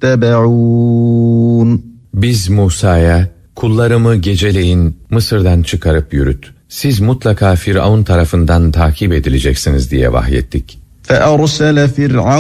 تتبعون. Biz Musa'ya, kullarımı geceleyin Mısır'dan çıkarıp yürüt. Siz mutlaka Firavun tarafından takip edileceksiniz diye vahyettik. فَأَرْسَلَ فِرْعَوْنُ